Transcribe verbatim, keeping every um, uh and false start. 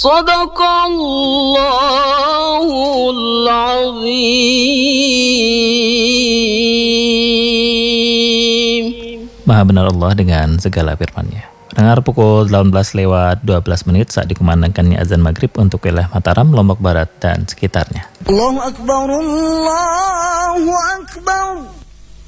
Sadaqallahul azim. Maha benar Allah dengan segala firman-Nya. Dengar pukul delapan belas lewat dua belas menit saat dikumandangkannya azan maghrib untuk wilayah Mataram, Lombok Barat dan sekitarnya. Allahu Akbar, Allahu Akbar.